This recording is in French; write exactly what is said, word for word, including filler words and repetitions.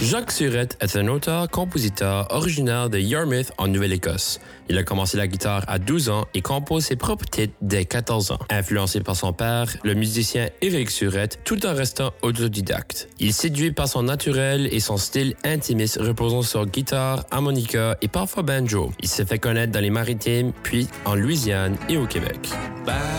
Jacques Surette est un auteur-compositeur originaire de Yarmouth en Nouvelle-Écosse. Il a commencé la guitare à douze ans et compose ses propres titres dès quatorze ans. Influencé par son père, le musicien Éric Surette, tout en restant autodidacte. Il séduit par son naturel et son style intimiste reposant sur guitare, harmonica et parfois banjo. Il s'est fait connaître dans les Maritimes, puis en Louisiane et au Québec. Bye.